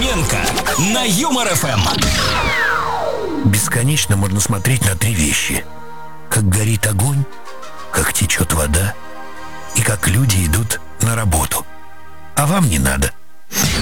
Кириленко на Юмор ФМ. Бесконечно можно смотреть на три вещи: как горит огонь, как течет вода и как люди идут на работу. А вам не надо.